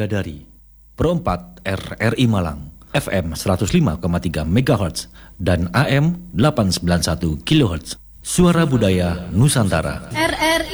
Bidadari. Pro 4 RRI Malang, FM 105,3 MHz dan AM 891 kHz. Suara Budaya Nusantara. RRI